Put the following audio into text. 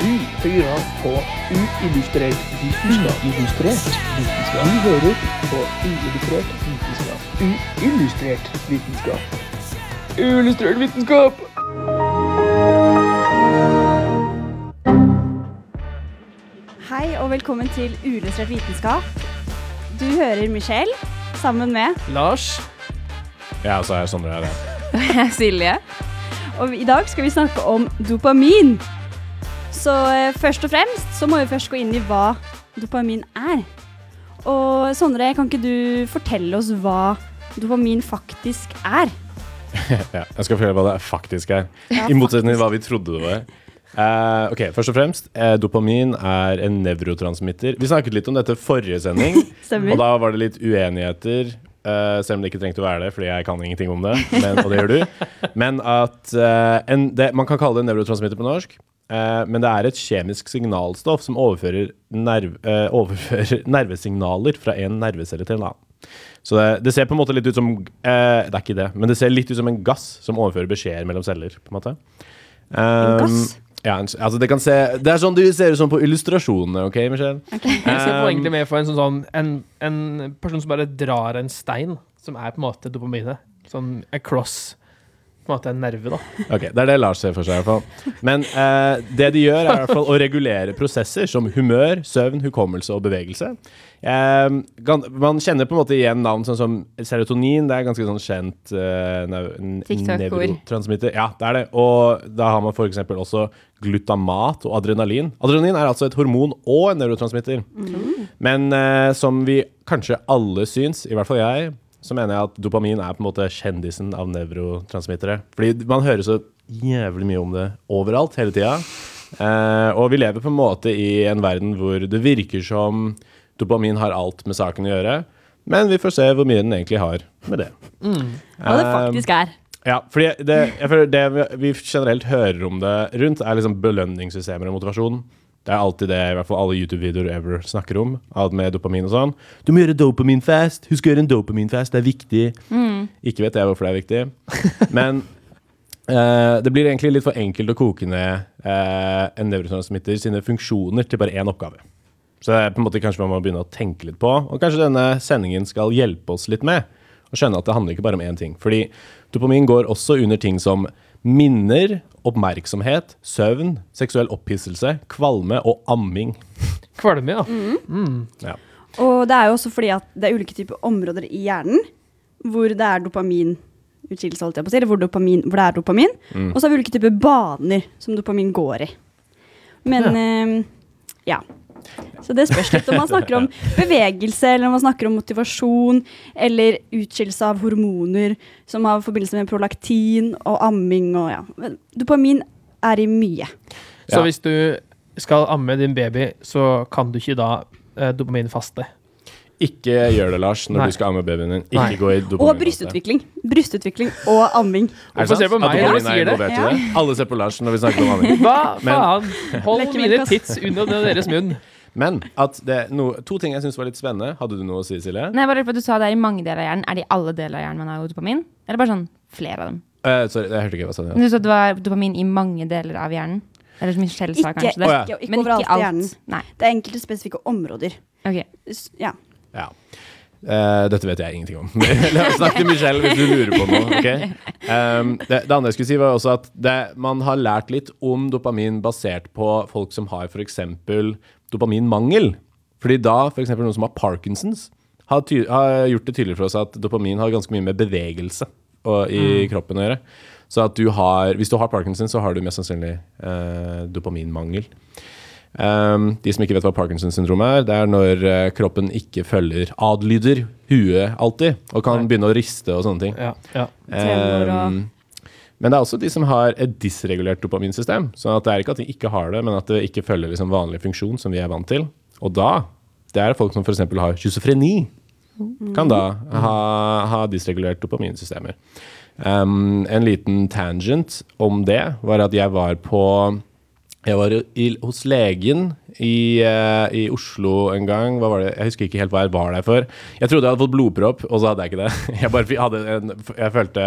Du hører på uillustrert vitenskap. Uillustrert vitenskap. Du hører på uillustrert vitenskap. Uillustrert vitenskap. Uillustrert vitenskap! Hei og velkommen til Uillustrert vitenskap. Du hører Michelle sammen med Lars. Ja, så er Sondre her. Silje. Og i dag skal vi snakke om dopamin. Så først og fremst så må vi først gå inn i hva dopamin er. Og Sondre, kan ikke du fortelle oss hva dopamin faktisk er? Ja, jeg skal fortelle hva det faktisk er. Ja, I motsetning til hva vi trodde det var. Ok, først og fremst, dopamin er en nevrotransmitter. Vi snakket litt om dette forrige sending, og da var det litt uenigheter, selv om det ikke trengte å være det, fordi jeg kan ingenting om det, og det gjør du. Men at man kan kalle det en nevrotransmitter på norsk, men det er et kjemisk signalstoff som overfører nervesignaler fra en nervecelle til en annen. Så det ser på en måte litt ut som, det er ikke det, men det ser litt ut som en gass som overfører beskjeder mellom celler, på en måte. En gass? Ja, altså det er sånn det ser ut som på illustrasjonene, ok, Michelle? Okay. Jeg ser på egentlig mer for en person som bare drar en stein, som er på en måte dopaminet. Sånn across, på en måte en nerve da. Ok, det er det Lars ser for seg i hvert fall. Men det de gjør er i hvert fall å regulere prosesser som humør, søvn, hukommelse og bevegelse. Man kjenner på en måte igjen navn sånn som serotonin, det er ganske sånn kjent nevrotransmitter. Ja, det er det. Og da har man for eksempel også glutamat og adrenalin. Adrenalin er altså et hormon og en nevrotransmitter. Men som vi kanskje alle syns, i hvert fall jeg, så mener jeg at dopamin er på en måte kjendisen av nevrotransmittere. Fordi man hører så jævlig mye om det overalt, hele tiden. Og vi lever på en måte i en verden hvor det virker som dopamin har alt med saken å gjøre, men vi får se hvor mye den egentlig har med det. Hva det faktisk er. Ja, fordi jeg føler det vi generelt hører om det rundt er liksom belønningssystemer og motivasjon. Det er alltid det, i hvert fall alle YouTube-videoer ever snakker om, alt med dopamin og sånn. Du må gjøre dopaminfast, husk å gjøre en dopaminfast, det er viktig. Ikke vet jeg hvorfor det er viktig. Men det blir egentlig litt for enkelt å koke ned en nevrotransmitter sine funksjoner til bare én oppgave. Så det er på en måte kanskje man må begynne å tenke litt på, og kanskje denne sendingen skal hjelpe oss litt med å skjønne at det handler ikke bare om én ting. Fordi dopamin går også under ting som minner, oppmerksomhet, søvn, seksuell opphisselse, kvalme og amming. Kvalme, ja. Ja. Og det er jo også fordi at det er ulike typer områder i hjernen hvor det er dopaminutskillelse, holdt jeg på å si, eller hvor det er dopamin, og så har vi ulike typer baner som dopamin går i. Men ja, så det spørs litt om man snakker om bevegelse, eller om man snakker om motivasjon, eller utskillelse av hormoner som har forbindelse med prolaktin og amming, og ja. Dopamin er i mye. Så hvis du skal amme din baby, så kan du ikke da dopaminfaste. Ikke gjør det, Lars, når du skal amme babyen din. Ikke gå i dopaminfaste. Og brystutvikling og amming. Hvorfor ser på meg når du sier det? Ja. Alle ser på Lars når vi snakker om amming. Hva faen? Hold mine tits under deres munn. Men at to ting jeg synes var litt spennende. Hadde du noe å si, Silje? Nei, bare for at du sa det er i mange deler av hjernen. Er det i alle deler av hjernen man har dopamin? Eller bare sånn flere av dem? Sorry, jeg hørte ikke hva sa du. Du sa det var dopamin i mange deler av hjernen? Eller som Michelle sa kanskje det? Ikke overalt i hjernen. Nei. Det er enkelte spesifikke områder. Ok. Ja. Dette vet jeg ingenting om. Snakk til Michelle hvis du lurer på noe. Okay? Det andre jeg skulle si var også at man har lært litt om dopamin basert på folk som har for eksempel dopaminmangel. Fordi da for eksempel noen som har Parkinsons har gjort det tydelig for oss at dopamin har ganske mye med bevegelse i kroppen å gjøre. Så at hvis du har Parkinson, så har du mest sannsynlig dopaminmangel. De som ikke vet hva Parkinson-syndrom er, det er når kroppen ikke følger adlyder huet alltid, og kan begynne å riste og sånne ting. Men det er også de som har et dysregulert dopaminsystem, så at det er ikke at de ikke har det, men at det ikke følger liksom vanlig funksjon som vi er vant til. Og det er folk som for eksempel har schizofreni, kan da ha dysregulert dopaminsystemer. En liten tangent om det var at jeg var hos legen i Oslo en gang. Hva var det? Jeg husker ikke helt hva jeg var der for. Jeg trodde jeg hadde fått blodpropp, og så hadde jeg ikke det. Jeg følte